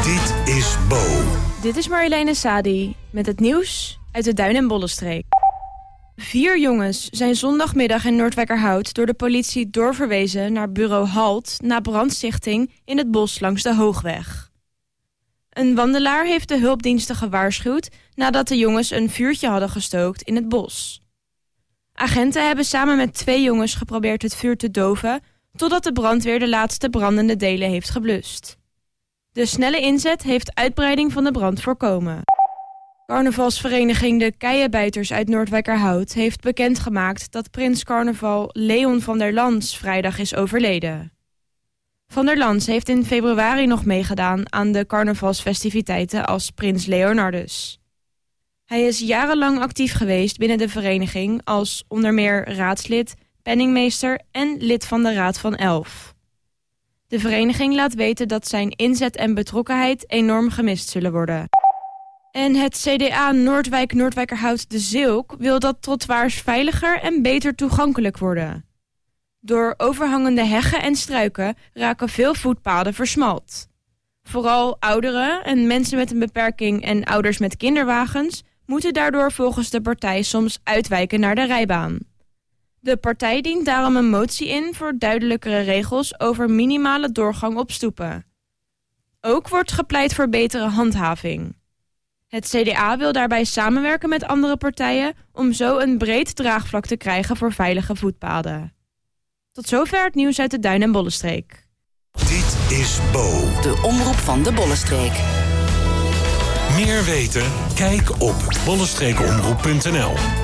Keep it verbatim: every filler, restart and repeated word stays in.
Dit is Bo. Dit is Marjoleine Sadi met het nieuws uit de Duin- en Bollenstreek. Vier jongens zijn zondagmiddag in Noordwijkerhout door de politie doorverwezen naar bureau Halt na brandstichting in het bos langs de Hoogweg. Een wandelaar heeft de hulpdiensten gewaarschuwd nadat de jongens een vuurtje hadden gestookt in het bos. Agenten hebben samen met twee jongens geprobeerd het vuur te doven totdat de brandweer de laatste brandende delen heeft geblust. De snelle inzet heeft uitbreiding van de brand voorkomen. Carnavalsvereniging De Keienbijters uit Noordwijkerhout heeft bekendgemaakt dat prins carnaval Leon van der Lans vrijdag is overleden. Van der Lans heeft in februari nog meegedaan aan de carnavalsfestiviteiten als prins Leonardus. Hij is jarenlang actief geweest binnen de vereniging als onder meer raadslid, penningmeester en lid van de Raad van Elf. De vereniging laat weten dat zijn inzet en betrokkenheid enorm gemist zullen worden. En het C D A Noordwijk-Noordwijkerhout De Zilk wil dat trottoirs veiliger en beter toegankelijk worden. Door overhangende heggen en struiken raken veel voetpaden versmalt. Vooral ouderen en mensen met een beperking en ouders met kinderwagens moeten daardoor volgens de partij soms uitwijken naar de rijbaan. De partij dient daarom een motie in voor duidelijkere regels over minimale doorgang op stoepen. Ook wordt gepleit voor betere handhaving. Het C D A wil daarbij samenwerken met andere partijen om zo een breed draagvlak te krijgen voor veilige voetpaden. Tot zover het nieuws uit de Duin- en Bollenstreek. Dit is Bo. De omroep van de Bollenstreek. Meer weten? Kijk op bollenstreekomroep punt n l.